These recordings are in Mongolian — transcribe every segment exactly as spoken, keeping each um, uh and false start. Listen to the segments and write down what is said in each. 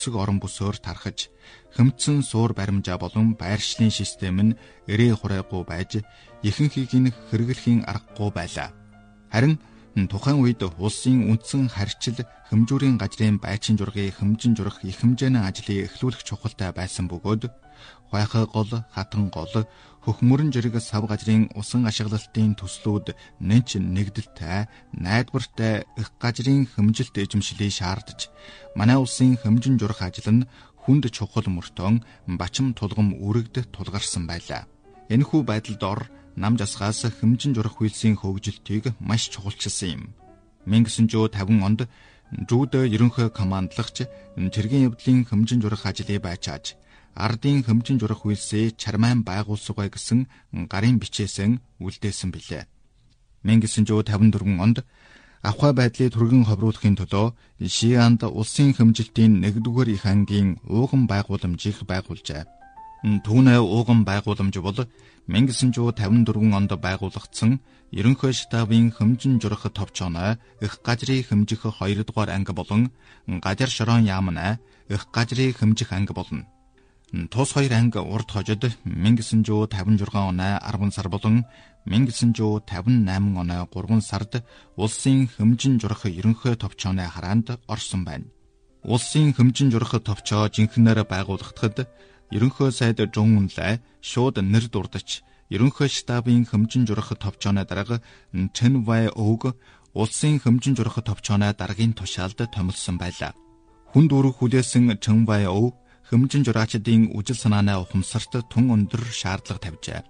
цэг орон бүсөөр тархаж, хөмцөн суур баримжаа болон байршлын систем нь эрээ хурайгуу байж, ихэнхийг нь хэрэглэхийн аргагүй байлаа. Харин тухайн үед улсын үндсэн харьцал хөмжүүрийн газрын байчин жургын хөмжин журах их хэмжээний ажлыг эхлүүлэх чухалтай байсан бөгөөд Хойхой гол, Хатан гол, Хөхмөрөн жирэг сав газрын усан ашиглалтын төслүүд нэнч нэгдэлтэй, найдвартай их газрын хөмжилт эзэмшлийг шаардж, манай улсын хөмжин журах ажил нь хүнд чухал мөртөө бачим тулгам үрэгд тулгарсан байлаа. Энэхүү байдалд ор нам жасгаас хөмжин журах хүйсийн хөгжилтийг маш чухалчилсан юм. мянга девятьсот пятьдесят онд Жууд ерөнхий командлагч цэргийн явдлын хөмжин журах ажлыг байчааж, ардын хөмжин журах хүйсээ чармайн байгуулсугай гэсэн гарын бичээсэн үлдээсэн билээ. мянга девятьсот пятьдесят четыре онд авхай байдлыг түргэн ховруулахын төлөө Шианд улсын хөмжилтийн нэгдүгээр их ангийн ууган байгууламжийг байгуулжээ. Түүнээ ууган байгууламж бол мянга девятьсот пятьдесят четыре онд байгуулагдсан ерөнхий штабын хөмжин журах товчооно их газрыг хэмжих хоёрдугаар анги болон газар шорон яамна их газрыг хэмжих анги болно. Тус хоёр анги урд хожид мянга девятьсот пятьдесят шесть оны арван сар болон мянга девятьсот пятьдесят восемь оны гурван сард улсын хөмжин журах ерөнхий товчооны хараанд орсон байна. Улсын хөмжин журах товчоо жинхэнээр байгуулагдахад ерөнхий сайд Жун Унлай шууд нэр дурдж, ерөнхий штабын хөмжин журах товчооны дарга Чэн Вай Ог улсын хөмжин журах товчооны даргын тушаалд томилсон байлаа. Хүнд үрэг хүлээсэн Чэн Вай Ог хөмжин жураачдын үжил санааны ухамсарт тун өндөр шаардлага тавьжээ.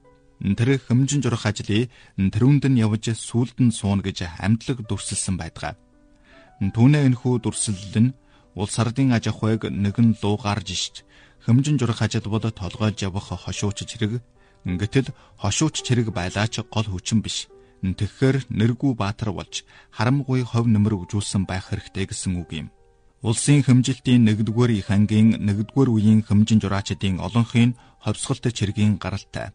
Тэр хөмжин журах ажлыг тэрүүнд нь явж сүулд нь суuna гэж амьдлаг дүрсэлсэн байдаг. Түүнээ энэхүү дүрсэлэл нь улс ардын аж ахуйг нэгэн луу гарж ишж, хөмжин журах ажил бол толгойлж явах хошууч чирэг, гэтэл хошууч чирэг байлаач гол хүчин биш. Тэгэхээр нэргүй баатар болж харамгүй хов нэмэр үжүүлсэн байх хэрэгтэй гэсэн үг юм. Улсын хөмжилтийн нэгдүгээр их ангийн нэгдүгээр үеийн хөмжин жураачдын олонхын ховсголт чиргийн гаралтай.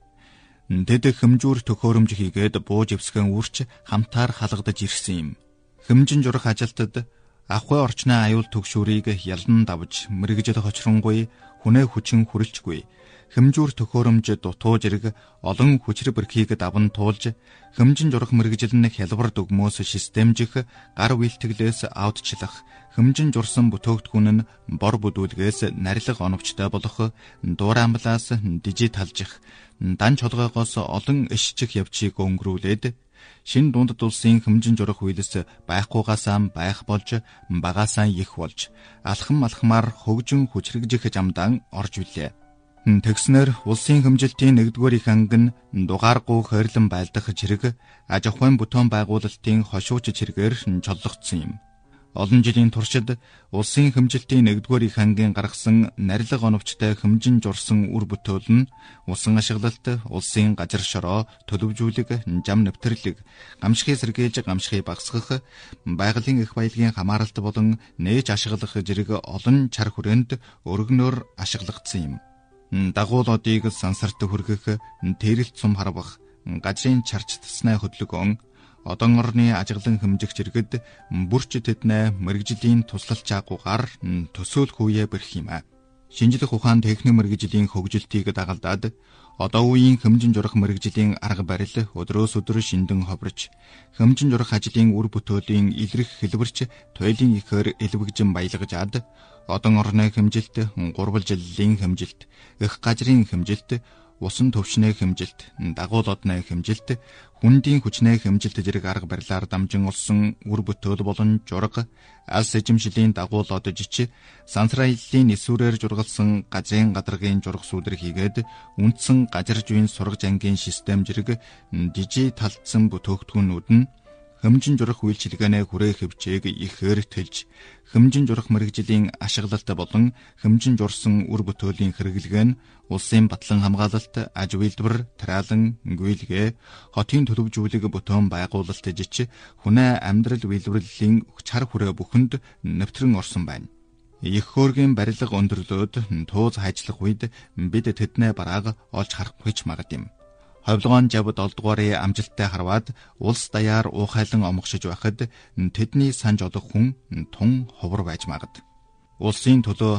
Тэд хөмжүүр төхөөрөмж хийгээд бууж өвсгөн үрч хамтаар халагдаж ирсэн юм. Хөмжин журах ажилтад авхай орчны аюул төгшүүрийг ялан давж, мэрэгжил хочронгүй, хүнээ хүчин хүрэлцгүй, хөмжүүр төхөөрөмж дутуу зэрэг олон хүчрэг бэрхийг даван туулж, хөмжин журах мэрэгжил нь хялбар дүгмөөс системжих, гар үйлтгэлээс аудчлах, хөмжин журсан бүтээгдэхүүн нь бор бүдүүлгээс нарилга оновчтой болох, дуурамлаас дижиталжих, дан чолгоогоос олон ишчих явцыг өнгөрүүлээд, шин дунд улсын хөмжин журах үйлс байхгүйгаасаа байх болж, багаасаа их болж, алхам алхмаар хөгжин хүчрэгжих замдан орж билээ. Тэгснэр улсын хөмжилтийн нэгдүгээр их анги нь дугааргүй хойрлон байлдах чирэг, аж ахуйн бүтээн байгуулалтын хошууч чиргээр чоллогдсон юм. Олон жилийн туршид улсын хөмжилтийн нэгдүгээр их ангийн гаргасан нарилга оновчтой хөмжин журсан үр бүтээл нь усан ашиглалт, улсын газар шороо, төлөвжүүлэг, зам нэвтрлэг, гамшигын сэргээж гамшигыг багасгах, байгалийн их баялагын хамааралт болон нээж ашиглах зэрэг олон чар хүрээнд өргөнөөр ашиглагдсан юм. Дагуулуудыг сансарт хүргэх, тэрэлт сум харвах, газрын чарч таснай хөдөлгөөн, одон орны ажиглан хэмжих зэрэгд бүрч тэднээ мэрэгжлийн туслалч агуугаар төсөөлөх үеэ бэрх юм а. Шинжлэх ухаан техник мэрэгжлийн хөгжилтийг дагалдаад одоо үеийн хөмжин журах мэрэгжлийн арга барил өдрөөс өдөр шиндэн ховрч, хөмжин журах ажлын үр бүтээлийн илрэх хэлбэрч туйлын ихээр элвэгжин баялагжаад, одон орны хэмжилт, гурвал жилийн хэмжилт, их газрын хэмжилт, усан төвшний хэмжилт, дагуулодны хэмжилт, хүндийн хүчний хэмжилт зэрэг арга барилаар дамжин олсон үр бүтээл болон жураг, алс эзэмшлийн дагуулод жич, сансраиллийн эсвэрээр жургалсан газрын гадаргын жураг сүлэр хийгээд үндсэн газар зүйн сургаж ангийн систем зэрэг дижиталдсан бүтээгдэхүүнүүд нь хөмжин журах үйлчилгээний хүрээ хөвчээг ихээр тэлж, хөмжин журах мэрэгжлийн ашиглалт болон хөмжин журсан үр бүтээлийн хэрэглэгээ нь улсын батлан хамгаалалт, аж үйлдвэр, тариалан, гүйлгээ, хотын төлөвжүүлэг бүтээн байгуулалт жич, хүнээ амьдрал үйлдвэрлэлийн чар хүрээ бүхэнд нэвтрэн орсон байна. Их хөөргийн барилга өндөрлөөд тууз хайжлах үед бид тэднээ барааг олж харахгүй ч магад юм. Ховлогоон жавд олдгоорын амжилттай харваад улс даяар уухайлан омгшиж байхад тэдний санж олох хүн тун ховор байж магад. улсын төлөө